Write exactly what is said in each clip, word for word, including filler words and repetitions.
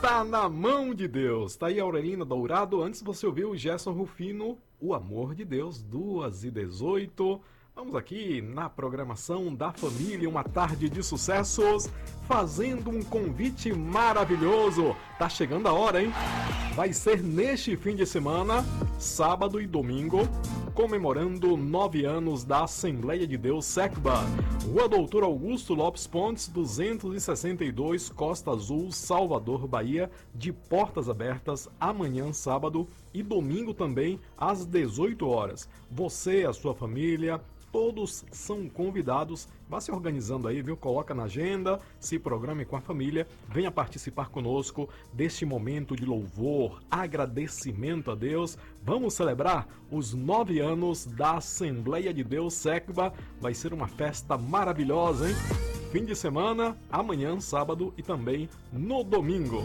Tá na mão de Deus. Tá aí a Aurelina Dourado. Antes você ouviu o Gerson Rufino, O Amor de Deus, duas e dezoito. Vamos aqui na programação da família, uma tarde de sucessos, fazendo um convite maravilhoso. Tá chegando a hora, hein? Vai ser neste fim de semana, sábado e domingo, comemorando nove anos da Assembleia de Deus SECBA. Rua Doutor Augusto Lopes Pontes, duzentos e sessenta e dois, Costa Azul, Salvador, Bahia, de portas abertas amanhã, sábado, e domingo também, às dezoito horas. Você, a sua família, todos são convidados. Vá se organizando aí, viu? Coloca na agenda, se programe com a família, venha participar conosco deste momento de louvor, agradecimento a Deus. Vamos celebrar os nove anos da Assembleia de Deus SECBA. Vai ser uma festa maravilhosa, hein? Fim de semana, amanhã, sábado e também no domingo.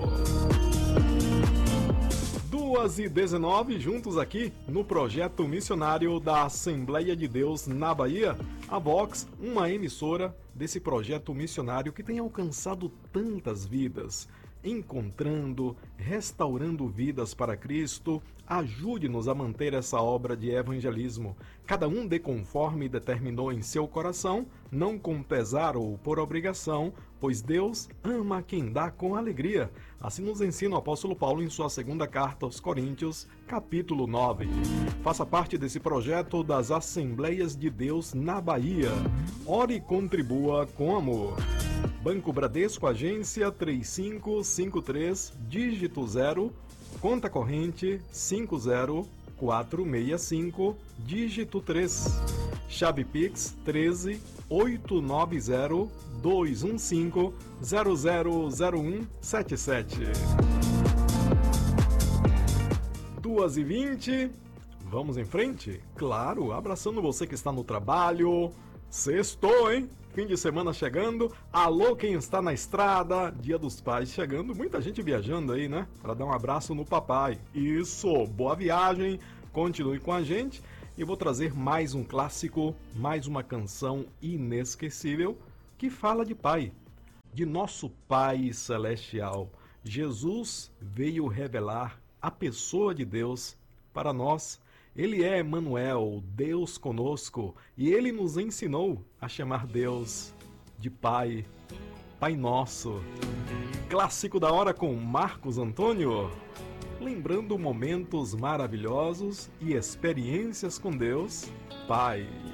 duas e dezenove, juntos aqui no projeto missionário da Assembleia de Deus na Bahia. A Vox, uma emissora desse projeto missionário que tem alcançado tantas vidas, encontrando, restaurando vidas para Cristo. Ajude-nos a manter essa obra de evangelismo. Cada um dê conforme determinou em seu coração, não com pesar ou por obrigação, pois Deus ama quem dá com alegria. Assim nos ensina o apóstolo Paulo em sua segunda carta aos Coríntios, capítulo nove. Faça parte desse projeto das Assembleias de Deus na Bahia. Ore e contribua com amor. Banco Bradesco, agência três cinco cinco três, dígito zero, conta corrente cinco zero quatro seis cinco, dígito três. Chave Pix treze oito nove zero dois um cinco zero zero zero um sete sete. duas e vinte, vamos em frente? Claro, abraçando você que está no trabalho. Sextou, hein? Fim de semana chegando. Alô, quem está na estrada? Dia dos Pais chegando. Muita gente viajando aí, né? Para dar um abraço no papai. Isso, boa viagem. Continue com a gente. E vou trazer mais um clássico, mais uma canção inesquecível que fala de pai, de nosso Pai Celestial. Jesus veio revelar a pessoa de Deus para nós. Ele é Emmanuel, Deus conosco, e Ele nos ensinou a chamar Deus de Pai, Pai Nosso. Clássico da hora com Marcos Antônio, lembrando momentos maravilhosos e experiências com Deus, Pai.